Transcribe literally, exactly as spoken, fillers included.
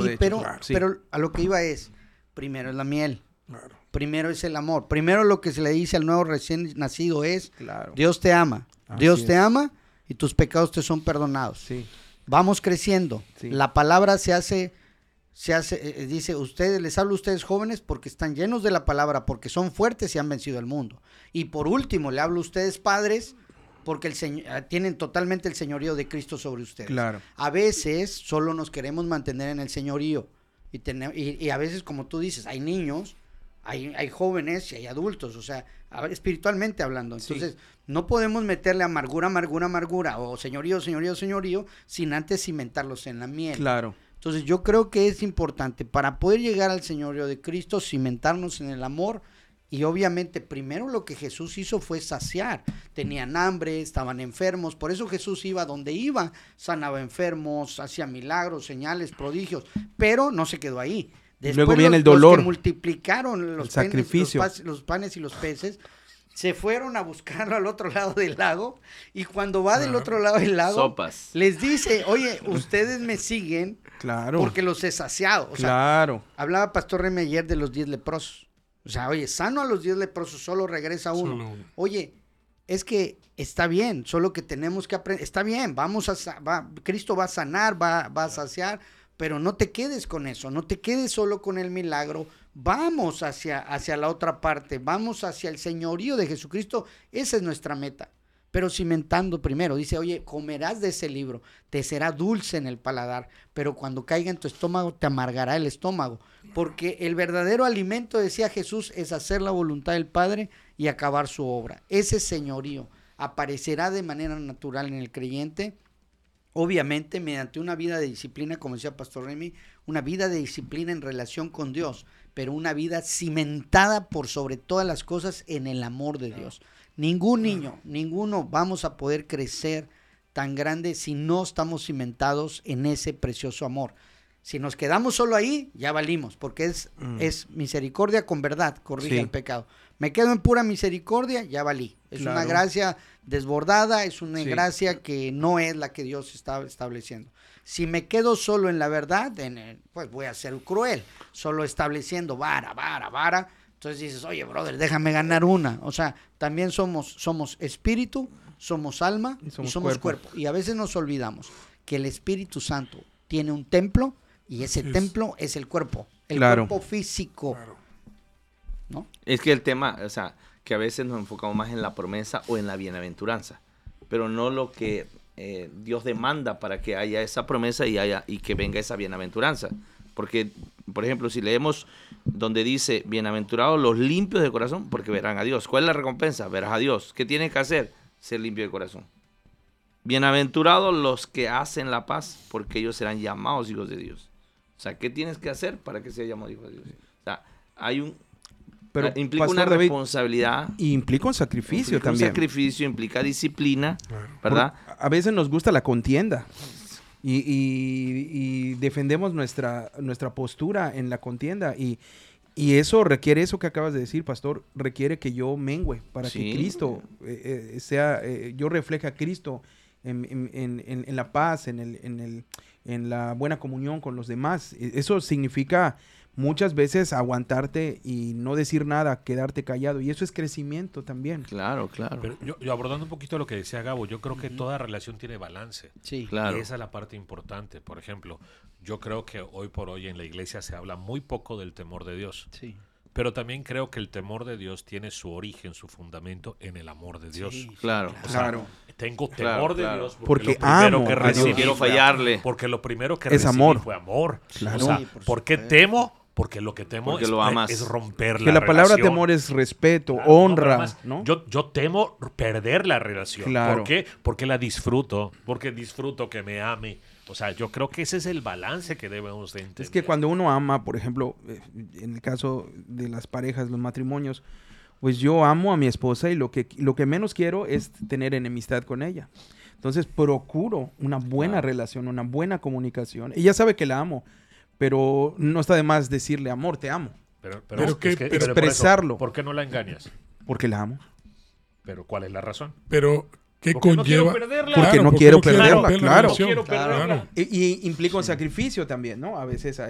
y, de hecho. Pero, Claro, sí. pero a lo que iba es, primero es la miel. Claro. Primero es el amor. Primero lo que se le dice al nuevo recién nacido es, Claro. Dios te ama. Así Dios te es. ama y tus pecados te son perdonados. Sí. Vamos creciendo. Sí. La palabra se hace, se hace, eh, dice, ustedes, les hablo a ustedes jóvenes porque están llenos de la palabra, porque son fuertes y han vencido el mundo. Y por último, le hablo a ustedes padres, porque el señor, tienen totalmente el señorío de Cristo sobre ustedes. Claro. A veces solo nos queremos mantener en el señorío. Y, tener, y, y a veces, como tú dices, hay niños, hay, hay jóvenes y hay adultos, o sea, a ver, espiritualmente hablando. Entonces, sí. no podemos meterle amargura, amargura, amargura, o señorío, señorío, señorío, sin antes cimentarlos en la miel. Claro. Entonces, yo creo que es importante, para poder llegar al señorío de Cristo, cimentarnos en el amor. Y obviamente primero lo que Jesús hizo fue saciar, tenían hambre, estaban enfermos, por eso Jesús iba donde iba, sanaba enfermos, hacía milagros, señales, prodigios, pero no se quedó ahí. Después luego viene los, el dolor, los que multiplicaron los, el sacrificio. Penes, los, los panes y los peces, se fueron a buscarlo al otro lado del lago, y cuando va del otro lado del lago, Sopas. les dice, oye, ustedes me siguen claro. porque los he saciado. O claro. sea, hablaba Pastor Remy ayer de los diez leprosos. O sea, oye, sano a los diez leprosos, solo regresa uno. Solo uno. Oye, es que está bien, solo que tenemos que aprender. Está bien, vamos a, va, Cristo va a sanar, va, va a saciar, pero no te quedes con eso, no te quedes solo con el milagro. Vamos hacia, hacia la otra parte, vamos hacia el señorío de Jesucristo. Esa es nuestra meta. Pero cimentando primero, dice, oye, comerás de ese libro, te será dulce en el paladar, pero cuando caiga en tu estómago te amargará el estómago, porque el verdadero alimento, decía Jesús, es hacer la voluntad del Padre y acabar su obra. Ese señorío aparecerá de manera natural en el creyente, obviamente mediante una vida de disciplina, como decía Pastor Remy, una vida de disciplina en relación con Dios, pero una vida cimentada por sobre todas las cosas en el amor de Dios. Ningún niño, ninguno vamos a poder crecer tan grande si no estamos cimentados en ese precioso amor. Si nos quedamos solo ahí, ya valimos, porque es, mm. es misericordia con verdad, corrige sí. el pecado. Me quedo en pura misericordia, ya valí. Es claro. una gracia desbordada, es una sí. gracia que no es la que Dios está estableciendo. Si me quedo solo en la verdad, en el, pues voy a ser cruel, solo estableciendo vara, vara, vara. Entonces dices, oye, brother, déjame ganar una. O sea, también somos, somos espíritu, somos alma y somos, y somos cuerpo. cuerpo. Y a veces nos olvidamos que el Espíritu Santo tiene un templo y ese es. templo es el cuerpo, el claro. cuerpo físico. Claro. ¿No? Es que el tema, o sea, que a veces nos enfocamos más en la promesa o en la bienaventuranza, pero no lo que eh, Dios demanda para que haya esa promesa y, haya, y que venga esa bienaventuranza. Porque, por ejemplo, si leemos donde dice, bienaventurados los limpios de corazón, porque verán a Dios. ¿Cuál es la recompensa? Verás a Dios. ¿Qué tienes que hacer? Ser limpio de corazón. Bienaventurados los que hacen la paz, porque ellos serán llamados hijos de Dios. O sea, ¿qué tienes que hacer para que seas llamado hijo de Dios? O sea, hay un... Pero implica Pastor una David, responsabilidad. Y implica un sacrificio implica también. Un sacrificio, implica disciplina, ¿verdad? Por, a veces nos gusta la contienda. Y, y, y defendemos nuestra, nuestra postura en la contienda y, y eso requiere, eso que acabas de decir, pastor, requiere que yo mengüe para sí. que Cristo eh, eh, sea, eh, yo refleje a Cristo en, en, en, en la paz, en, el, en, el, en la buena comunión con los demás. Eso significa muchas veces aguantarte y no decir nada, quedarte callado, y eso es crecimiento también. Claro, claro. Pero yo, yo abordando un poquito lo que decía Gabo, yo creo que uh-huh. toda relación tiene balance. Sí, claro. Y esa es la parte importante. Por ejemplo, yo creo que hoy por hoy en la iglesia se habla muy poco del temor de Dios. Sí. Pero también creo que el temor de Dios tiene su origen, su fundamento en el amor de Dios. Sí, claro. O sea, claro. Tengo temor claro, de claro. Dios porque, porque lo primero amo que a Dios. recibí quiero fue fallarle. Porque lo primero que es recibí amor. fue amor. Claro. O sea, Sí, por ¿por qué temo? Porque lo que temo porque es, lo amas. es romper que la, la relación. palabra temor es respeto, claro, honra, no, además, ¿no? Yo, yo temo perder la relación. Claro. ¿Por qué? Porque la disfruto, porque disfruto que me ame. O sea, yo creo que ese es el balance que debemos de entender. Es que cuando uno ama, por ejemplo, en el caso de las parejas, los matrimonios, pues yo amo a mi esposa y lo que, lo que menos quiero es tener enemistad con ella. Entonces procuro una buena claro. relación, una buena comunicación. Ella sabe que la amo, pero no está de más decirle, amor, te amo. Pero, pero, pero que, que pero expresarlo. Por, eso, ¿por qué no la engañas? Porque la amo. Pero ¿cuál es la razón? Pero ¿qué porque conlleva? No quiero perderla. Porque claro, no porque quiero no perderla, quiero claro. No quiero perderla. Claro. Y, y implica un sacrificio también, ¿no? A veces hay